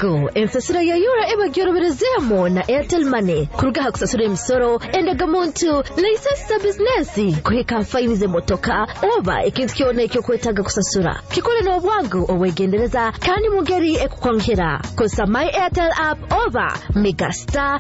ego emfasira ya yura eba gyoroberezemo na Airtel Money kurugaha kusasura emisoro endaga muntu license business kuheka fine ze motoka oba ikintu kyone cyo kwetaga kusasura kikole no bwangu owegendereza kandi mugeri ekukwankira kosa my Airtel app over megastar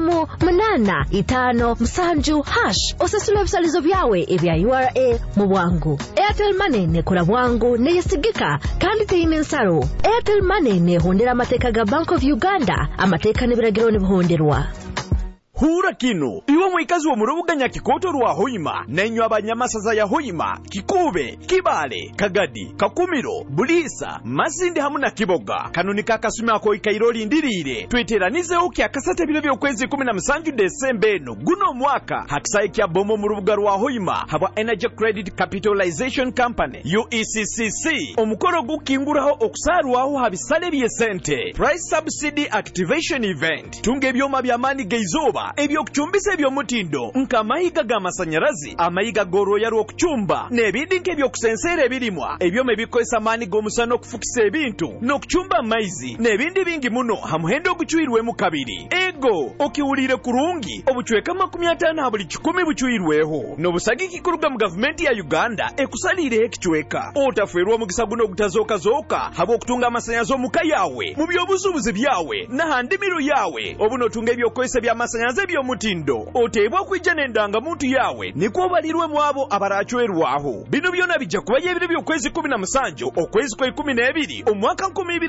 M855 osasula bisalizo byawe ebya URA mu bwangu. Airtel Money ne kula bwangu ne yesigika kandi teyine nsaro. Airtel Money ne hondera amateka ga Bank of Uganda amateka ne biragiro ne buhonderwa. Hura kino, iwe mwikazi wa murubuga Nyakikoto rwa Hoima, nenyo abanyamasaza ya Hoima, Kikube, Kibale, Kagadi, Kakumiro, Bulisa, Masindi hamuna Kiboga, kanunika kasumi ako ikairoli ndirire, tuiteranize uki akasate vile vya ukwezi 17 Desembe no guno mwaka, hakisaiki ya bomo murubuga rwa Hoima, haba Energy Credit Capitalization Company, UECCC, omukoro gukinguraho okusaruaho habisale bye sente, Price Subsidy Activation Event, tunge byoma byamani geizoba, ebyo kuchumbisa ebyo mutindo nka mayiga ga masanyarazi amayiga goro yaro okuchumba nebidinke ebyo kusensera ebirimwa ebyo mebikoesa mani go musano kufukisa ebintu no kuchumba maizi nebindi bingi muno hamuhendo guchuirwe mu kabiri ego okiwulire kurungi obuchweka 50 habuli 10 buchuirweho no busagiki kuruga mu government ya Uganda ekusalire ekichweka otafwerwa mu gisaguno gutazoka zoka habo okutunga amasanyazo muka yawe mu byobuzubuzi byawe na handimiro yawe obuno tunga ebyo koesa bya masanyazo ebyo mutindo otebwa kwijja nendanga muntu yawe niko balirwe mwabo abarachwerwaho bino byona bijja kuba yebire byokwezi 17 okwezi kwa 12 omwaka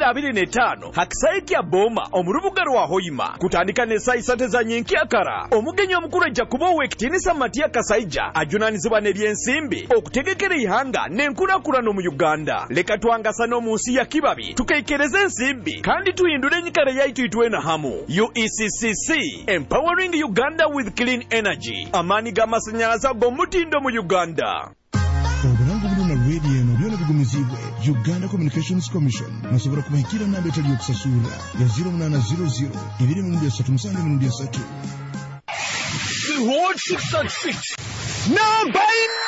2025 hakisaiki ya boma omurubuga rwa Hoima kutandika ne sayisate za nyinki akara omugenyi omukuru ajja kuba wekitinisa Matia Kasaija ajunanizibwa nebyensimbi okutegekera ihanga nenkurakurano mu Uganda leka twangasa no munsi ya kibabi tukaikereze ensimbi kandi tuhindure enyikare yaitu itwena hamu UECCC empowering Uganda with clean energy. Amani gama sanyaraza go mutindo mu Uganda. Oburangu buna radio no byona bigumizibwe Uganda Communications Commission nasobora kumahikira namba etali okusasura ya 0800 23 The Hot 666 number